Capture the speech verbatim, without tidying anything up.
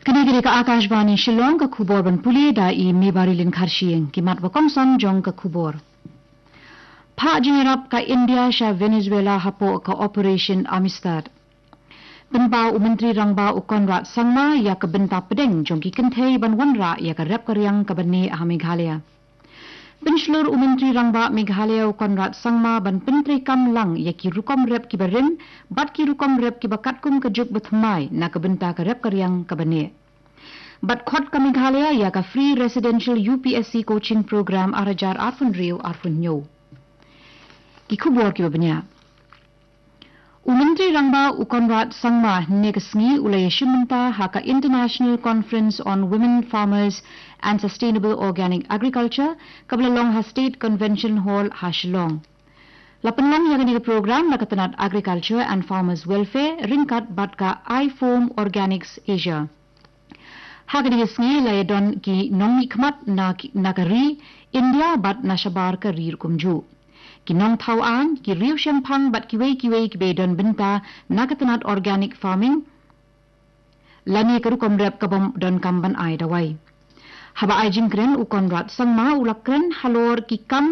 Kini-kini ka Akashvani Shillong ka khubor ban puli da i mebarilin kharshiyeng kimat wakomson jong ka khubor. Pha jingerap ka India sha Venezuela hapo ka Operation Amistad. Benbau Menteri Rangba Ukonrat Sangma ya ka benta pedeng jong ki kenthei ban wanra ya ka rep karyang ka bani ah Meghalaya. Benslur Menteri Rangba Meghalaya Ukonrat Sangma ban pentri kam lang ya ki rukom rep ki barin bat ki rukom rep ki bakat kum ka juk bethmai na ka benta ka rep karyang ka bani. Bat khot ka Meghalaya ya ka free residential U P S C coaching program arajar arfun riu arfun nyo. Ki khubor ki babanya. Menteri Rangba Ukonrat Sangma negasngi ulay shumenta haka International Conference on Women Farmers and Sustainable Organic Agriculture kablalong ha State Convention Hall ha Shillong. Lapanlang yang ni program nakatanat Agriculture and Farmers Welfare ringkat batka iFoam Organics Asia. Haka negasngi layadon ki nong ikmat na nagari India bat nashabar ka rir kumju. Kinong tawaan, ki riu shampang bat kiwei-kiwei kibedon benta nakatanat organic farming lani karukom rep kabom don kamban ay dawai. Haba ay jingkren Ukonrat Sangma ulakren halor ki kam